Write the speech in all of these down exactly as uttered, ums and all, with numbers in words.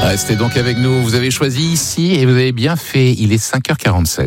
Restez donc avec nous, vous avez choisi ici et vous avez bien fait, il est cinq heures quarante-sept.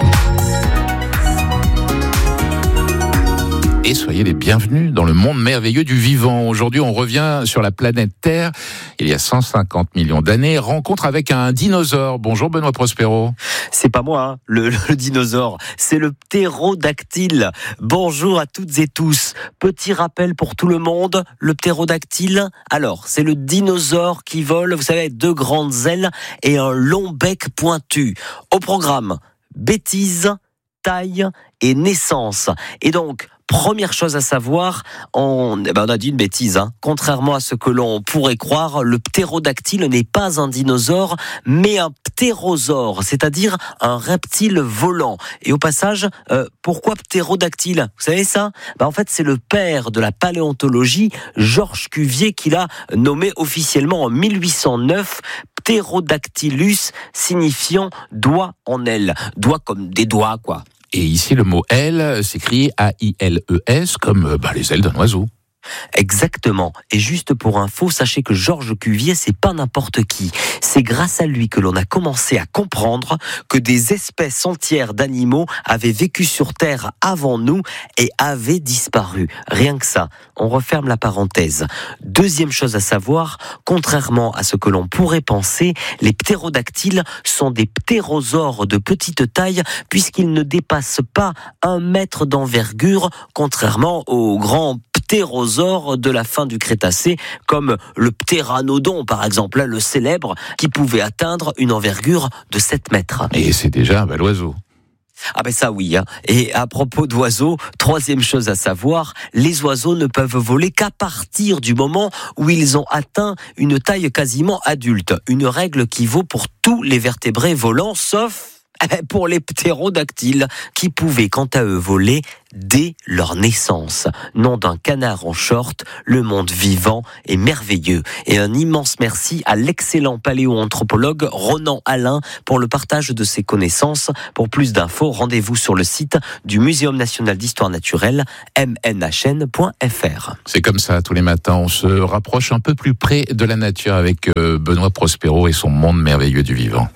Et soyez les bienvenus dans le monde merveilleux du vivant. Aujourd'hui, on revient sur la planète Terre, il y a cent cinquante millions d'années, rencontre avec un dinosaure. Bonjour Benoît Prospero. C'est pas moi, hein, le, le dinosaure, c'est le ptérodactyle. Bonjour à toutes et tous. Petit rappel pour tout le monde, le ptérodactyle, alors, c'est le dinosaure qui vole, vous savez, avec deux grandes ailes et un long bec pointu. Au programme, bêtises, taille et naissance. Et donc, première chose à savoir, on, eh ben on a dit une bêtise, hein. Contrairement à ce que l'on pourrait croire, le ptérodactyle n'est pas un dinosaure, mais un ptérosaure, c'est-à-dire un reptile volant. Et au passage, euh, pourquoi ptérodactyle ? Vous savez ça ? Ben en fait, c'est le père de la paléontologie, Georges Cuvier, qui l'a nommé officiellement en mille huit cent neuf Pterodactylus, signifiant doigt en aile. Doigt comme des doigts, quoi. Et ici, le mot « aile » s'écrit A I L E S, comme bah, les ailes d'un oiseau. Exactement. Et juste pour info, sachez que Georges Cuvier, c'est pas n'importe qui. C'est grâce à lui que l'on a commencé à comprendre que des espèces entières d'animaux avaient vécu sur Terre avant nous et avaient disparu. Rien que ça. On referme la parenthèse. Deuxième chose à savoir, contrairement à ce que l'on pourrait penser, les ptérodactyles sont des ptérosaures de petite taille puisqu'ils ne dépassent pas un mètre d'envergure, contrairement aux grands ptérosaures de la fin du Crétacé, comme le ptéranodon, par exemple, le célèbre, qui pouvait atteindre une envergure de sept mètres. Et c'est déjà un bel oiseau. Ah ben ça oui, hein. Et à propos d'oiseaux, troisième chose à savoir, les oiseaux ne peuvent voler qu'à partir du moment où ils ont atteint une taille quasiment adulte. Une règle qui vaut pour tous les vertébrés volants, sauf pour les ptérodactyles, qui pouvaient quant à eux voler dès leur naissance. Nom d'un canard en short, le monde vivant est merveilleux. Et un immense merci à l'excellent paléoanthropologue Ronan Alain pour le partage de ses connaissances. Pour plus d'infos, rendez-vous sur le site du Muséum national d'histoire naturelle, m n h n point f r. C'est comme ça, tous les matins, on se rapproche un peu plus près de la nature avec Benoît Prospero et son monde merveilleux du vivant.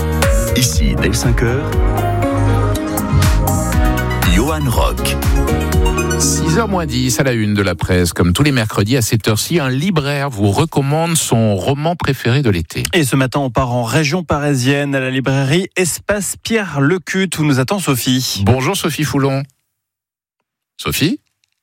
Ici, dès cinq heures, Johan Rock. six heures moins dix à la une de la presse. Comme tous les mercredis à cette heure-ci, un libraire vous recommande son roman préféré de l'été. Et ce matin, on part en région parisienne à la librairie Espace Pierre Lecut où nous attend Sophie. Bonjour Sophie Foulon. Sophie ?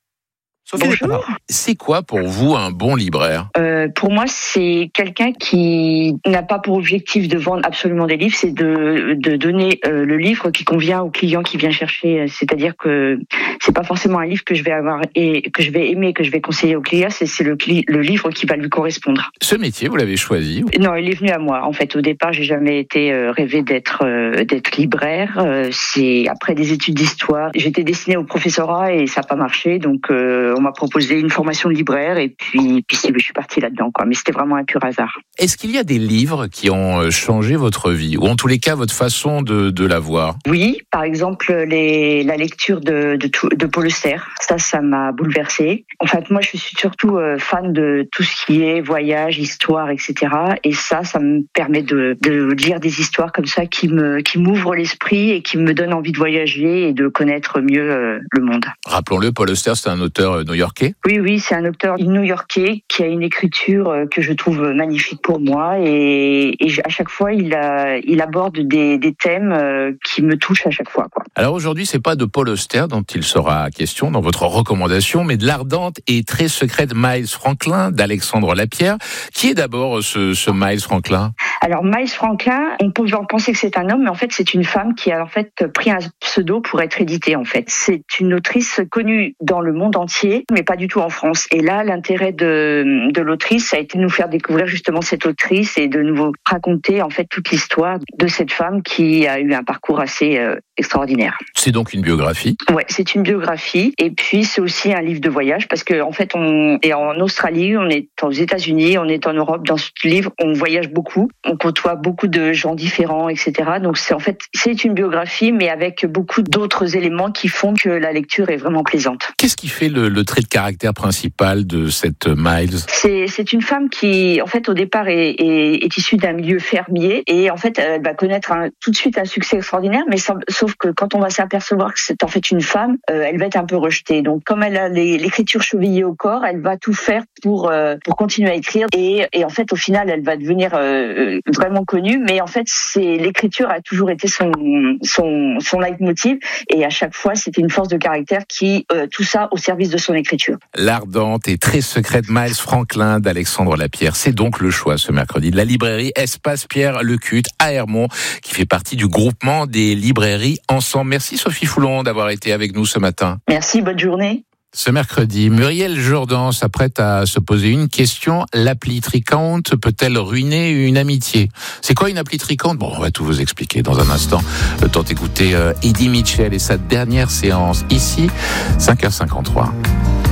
Sophie n'est pas là. C'est quoi pour vous un bon libraire ? euh, Pour moi, c'est quelqu'un qui n'a pas pour objectif de vendre absolument des livres, c'est de, de donner euh, le livre qui convient au client qui vient chercher. C'est-à-dire que c'est pas forcément un livre que je vais avoir et que je vais aimer, que je vais conseiller au client, c'est, c'est le, le livre qui va lui correspondre. Ce métier, vous l'avez choisi ? Non, il est venu à moi. En fait, au départ, j'ai jamais été euh, rêvé d'être euh, d'être libraire. Euh, c'est après des études d'histoire, j'étais destinée au professorat et ça n'a pas marché, donc euh, on m'a proposé une formation de libraire et puis, puis je suis partie là-dedans, quoi. Mais c'était vraiment un pur hasard. Est-ce qu'il y a des livres qui ont changé votre vie ou en tous les cas votre façon de, de la voir ? Oui, par exemple les, la lecture de, de, de Paul Auster. Ça, ça m'a bouleversée. En fait, moi, je suis surtout fan de tout ce qui est voyage, histoire, et cetera. Et ça, ça me permet de, de lire des histoires comme ça qui me qui m'ouvrent l'esprit et qui me donnent envie de voyager et de connaître mieux le monde. Rappelons-le, Paul Auster, c'est un auteur new-yorkais ? Oui, oui, c'est un auteur new-yorkais qui a une écriture que je trouve magnifique pour moi et, et à chaque fois, il, a, il aborde des, des thèmes qui me touchent à chaque fois, quoi. Alors aujourd'hui, c'est pas de Paul Auster dont il sera question dans votre recommandation, mais de l'ardente et très secrète Miles Franklin d'Alexandre Lapierre. Qui est d'abord ce, ce Miles Franklin ? Alors Miles Franklin, on peut penser que c'est un homme, mais en fait c'est une femme qui a en fait pris un pseudo pour être éditée en fait. C'est une autrice connue dans le monde entier, mais pas du tout en France. Et là, l'intérêt de, de l'autrice, ça a été de nous faire découvrir justement cette autrice et de nous raconter en fait toute l'histoire de cette femme qui a eu un parcours assez euh, extraordinaire. C'est donc une biographie ? Ouais, c'est une biographie et puis c'est aussi un livre de voyage parce que en fait on est en Australie, on est aux États-Unis, on est en Europe. Dans ce livre, on voyage beaucoup. on côtoie beaucoup de gens différents, et cetera. Donc c'est en fait c'est une biographie, mais avec beaucoup d'autres éléments qui font que la lecture est vraiment plaisante. Qu'est-ce qui fait le, le trait de caractère principal de cette Miles ? C'est, c'est une femme qui, en fait, au départ, est, est, est issue d'un milieu fermier et en fait, elle va connaître un, tout de suite un succès extraordinaire. Mais sans, sauf que quand on va s'apercevoir que c'est en fait une femme, euh, elle va être un peu rejetée. Donc, comme elle a les, l'écriture chevillée au corps, elle va tout faire pour euh, pour continuer à écrire et, et en fait, au final, elle va devenir euh, vraiment connue. Mais en fait, c'est l'écriture a toujours été son son son leitmotiv et à chaque fois, c'était une force de caractère qui euh, tout ça au service de son écriture. L'ardente et très secrète Miles Franklin d'Alexandre Lapierre. C'est donc le choix ce mercredi de la librairie Espace Pierre Lecut à Hermont, qui fait partie du groupement des librairies Ensemble. Merci Sophie Foulon d'avoir été avec nous ce matin. Merci, bonne journée. Ce mercredi, Muriel Jourdan s'apprête à se poser une question. L'appli Tricount peut-elle ruiner une amitié ? C'est quoi une appli Tricount ? Bon, on va tout vous expliquer dans un instant. Le temps d'écouter euh, Eddie Mitchell et sa dernière séance ici, cinq heures cinquante-trois.